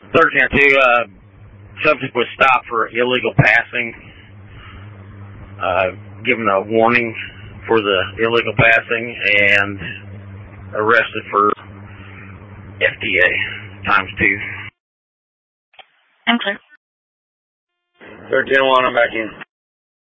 1302, subject was stopped for illegal passing, given a warning for the illegal passing, and arrested for FTA ×2. I'm clear. 1301, I'm back in.